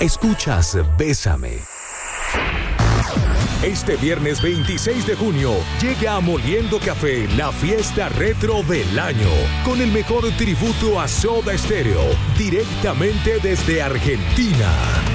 Escuchas Bésame. Este viernes 26 de junio llega a Moliendo Café la fiesta retro del año, con el mejor tributo a Soda Stereo, directamente desde Argentina.